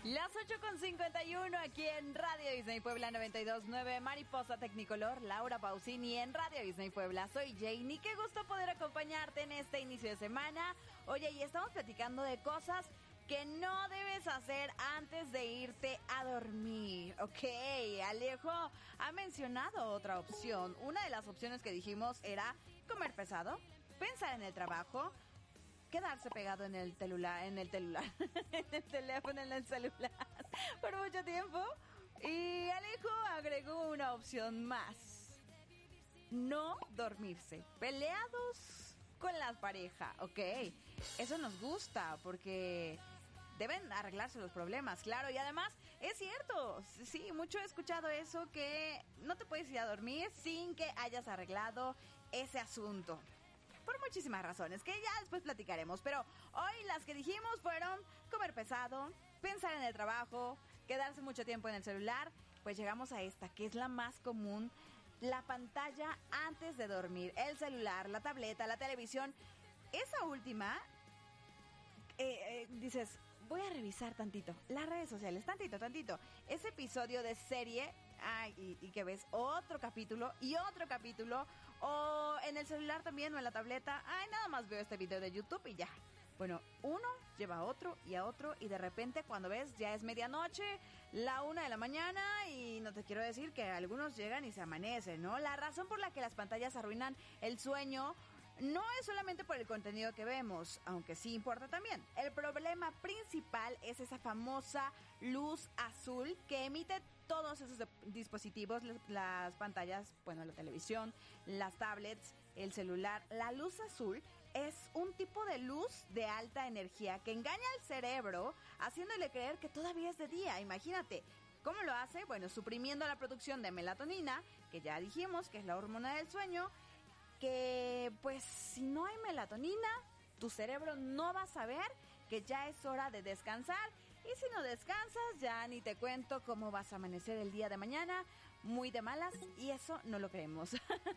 Las 8:51 aquí en Radio Disney Puebla 92.9, Mariposa Tecnicolor, Laura Pausini en Radio Disney Puebla. Soy Janie, qué gusto poder acompañarte en este inicio de semana. Oye, y estamos platicando de cosas que no debes hacer antes de irte a dormir. Ok, Alejo ha mencionado otra opción. Una de las opciones que dijimos era comer pesado, pensar en el trabajo, quedarse pegado en el teléfono, en el celular por mucho tiempo. Y Alejo agregó una opción más: no dormirse peleados con la pareja. Ok, eso nos gusta porque deben arreglarse los problemas, claro. Y además es cierto, sí, mucho he escuchado eso, que no te puedes ir a dormir sin que hayas arreglado ese asunto, por muchísimas razones que ya después platicaremos. Pero hoy las que dijimos fueron comer pesado, pensar en el trabajo, quedarse mucho tiempo en el celular. Pues llegamos a esta, que es la más común: la pantalla antes de dormir, el celular, la tableta, la televisión. Esa última, dices, voy a revisar tantito las redes sociales, tantito, ese episodio de serie, y que ves otro capítulo y otro capítulo, o en el celular también, o en la tableta, nada más veo este video de YouTube y ya. Bueno, uno lleva a otro, y de repente cuando ves ya es medianoche, la 1 de la mañana, y no te quiero decir que algunos llegan y se amanecen, ¿no? La razón por la que las pantallas arruinan el sueño no es solamente por el contenido que vemos, aunque sí importa también. El problema principal es esa famosa luz azul que emite todos esos dispositivos, las pantallas, bueno, la televisión, las tablets, el celular. La luz azul es un tipo de luz de alta energía que engaña al cerebro, haciéndole creer que todavía es de día. Imagínate. ¿Cómo lo hace? Bueno, suprimiendo la producción de melatonina, que ya dijimos que es la hormona del sueño, que pues si no hay melatonina, tu cerebro no va a saber que ya es hora de descansar. Y si no descansas, ya ni te cuento cómo vas a amanecer el día de mañana, muy de malas, y eso no lo creemos.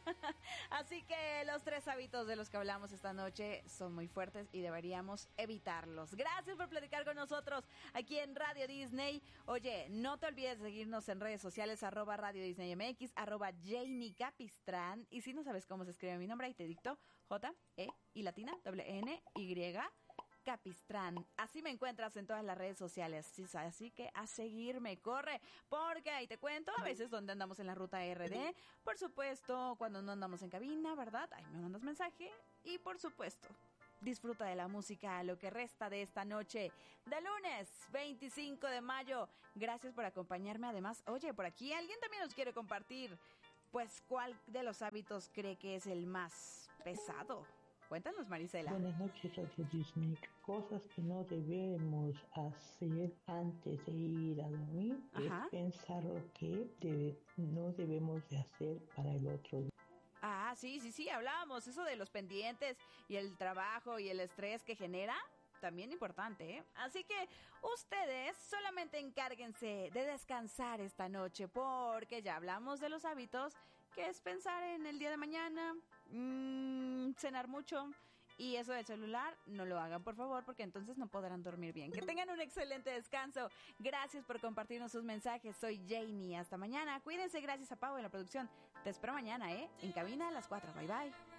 Así que los 3 hábitos de los que hablamos esta noche son muy fuertes y deberíamos evitarlos. Gracias por platicar con nosotros aquí en Radio Disney. Oye, no te olvides de seguirnos en redes sociales, @Radio Disney MX, @Janie Capistrán. Y si no sabes cómo se escribe mi nombre, ahí te dicto: J-E y latina, N-Y Capistrán. Así me encuentras en todas las redes sociales. Así que a seguirme, corre, porque ahí te cuento a veces donde andamos en la ruta RD. Por supuesto, cuando no andamos en cabina, ¿verdad? Ahí me mandas mensaje. Y por supuesto, disfruta de la música lo que resta de esta noche de lunes 25 de mayo. Gracias por acompañarme. Además, oye, por aquí alguien también nos quiere compartir, pues, ¿cuál de los hábitos cree que es el más pesado? Cuéntanos, Marisela. Buenas noches, Radio Disney. Cosas que no debemos hacer antes de ir a dormir. Ajá. Es pensar lo que no debemos de hacer para el otro día. Sí, hablábamos eso de los pendientes y el trabajo y el estrés que genera. También importante, ¿eh? Así que ustedes solamente encárguense de descansar esta noche, porque ya hablamos de los hábitos, que es pensar en el día de mañana, cenar mucho, y eso del celular no lo hagan, por favor, porque entonces no podrán dormir bien. Que tengan un excelente descanso. Gracias por compartirnos sus mensajes. Soy Janie. Hasta mañana. Cuídense. Gracias a Pau en la producción. Te espero mañana, en cabina a las 4. Bye, bye.